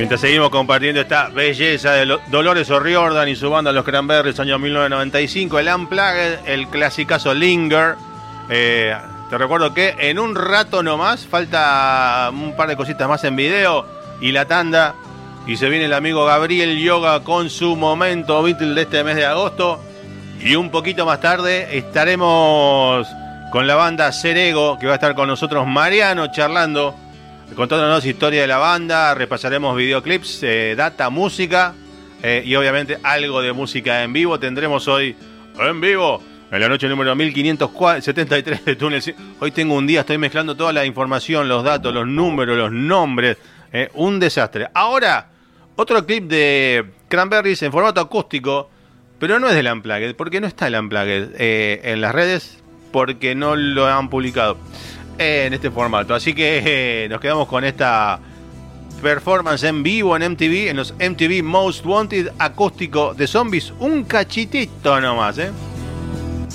Mientras seguimos compartiendo esta belleza de Dolores O'Riordan y su banda Los Cranberries, año 1995, el Unplugged, el clasicazo Linger. Te recuerdo que en un rato nomás, falta un par de cositas más en video y la tanda, y se viene el amigo Gabriel Yoga con su momento Beatle de este mes de agosto, y un poquito más tarde estaremos con la banda Cerego, que va a estar con nosotros Mariano charlando, contándonos historia de la banda, repasaremos videoclips, data, música, y obviamente algo de música en vivo. Tendremos hoy en vivo, en la noche número 1573 de Túnel. Hoy tengo un día, estoy mezclando toda la información, los datos, los números, los nombres, un desastre. Ahora, otro clip de Cranberries en formato acústico, pero no es del Unplugged, porque no está el Unplugged en las redes, porque no lo han publicado en este formato. Así que nos quedamos con esta performance en vivo en MTV, en los MTV Most Wanted acústico de Zombies. Un cachitito nomás,